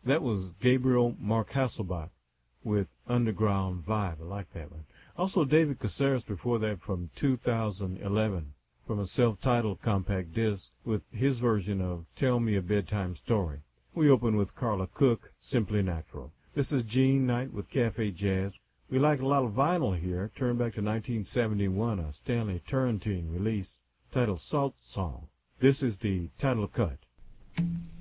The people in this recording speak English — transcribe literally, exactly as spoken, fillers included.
That was Gabriel Mark Hasselbach with Underground Vibe. I like that one. Also, David Caceres before that from two thousand eleven, from a self-titled compact disc with his version of Tell Me a Bedtime Story. We open with Carla Cook, Simply Natural. This is Gene Knight with Cafe Jazz. We like a lot of vinyl here. Turn back to nineteen seventy-one, a Stanley Turrentine release titled Salt Song. This is the title cut.